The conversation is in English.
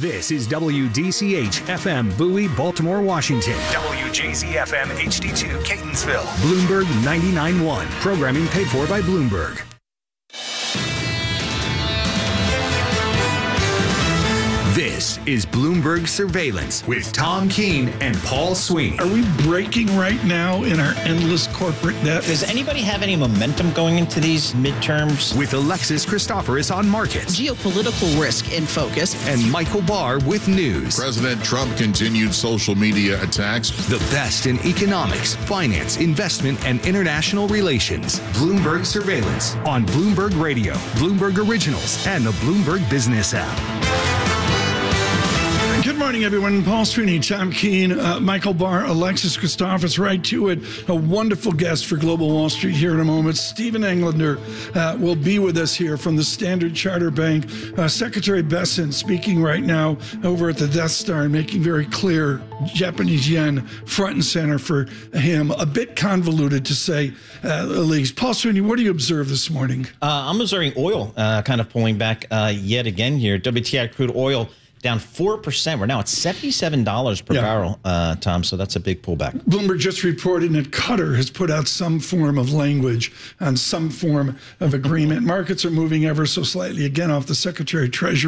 This is WDCH FM Bowie, Baltimore, Washington. WJZ FM HD2 Catonsville. Bloomberg 99.1. Programming paid for by Bloomberg. This is Bloomberg Surveillance with Tom Keene and Paul Sweeney. Are we breaking right now in our endless corporate debt? Does anybody have any momentum going into these midterms? With Alexis Christoforous on markets. Geopolitical risk in focus. And Michael Barr with news. President Trump continued social media attacks. The best in economics, finance, investment, and international relations. Bloomberg Surveillance on Bloomberg Radio, Bloomberg Originals, and the Bloomberg Business app. Good morning, everyone. Paul Sweeney, Tom Keene, Michael Barr, Alexis Christoforous, right to it. A wonderful guest for Global Wall Street here in a moment. Stephen Englander will be with us here from the Standard Chartered Bank. Secretary Bessent speaking right now over at the Death Star and making very clear Japanese yen front and center for him. A bit convoluted to say the least. Paul Sweeney, what do you observe this morning? I'm observing oil kind of pulling back yet again here. WTI crude oil down 4%. We're now at $77 per barrel, Tom, so that's a big pullback. Bloomberg just reported that Qatar has put out some form of language on some form of agreement. Markets are moving ever so slightly, again, off the Secretary of Treasury.